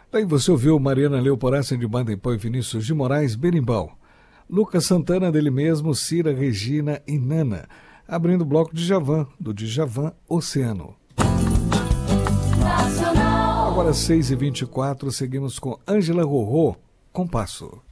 Daí você ouviu Mariana Leoporace de Baden-Powell e Vinícius de Moraes, Berimbau. Lucas Santana, dele mesmo, Cira, Regina e Nana. Abrindo o bloco de Djavan, do Djavan, Oceano. Agora 6h24, seguimos com Ângela Rorô, Compasso.